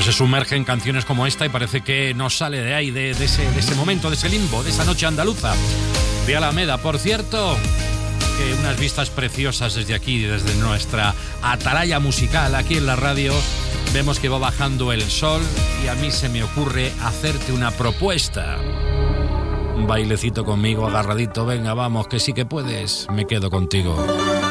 se sumerge en canciones como esta y parece que no sale de ahí, de ese momento, de ese limbo, de esa noche andaluza de Alameda. Por cierto, que unas vistas preciosas desde aquí, desde nuestra atalaya musical aquí en la radio. Vemos que va bajando el sol y a mí se me ocurre hacerte una propuesta. Un bailecito conmigo, agarradito, venga, vamos, que sí que puedes, me quedo contigo.